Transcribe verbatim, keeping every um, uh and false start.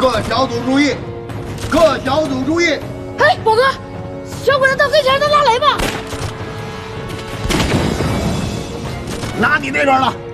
各小组注意，各小组注意。 哎，宝哥，小鬼子到跟前，咱拉雷吧。 拿你那边了。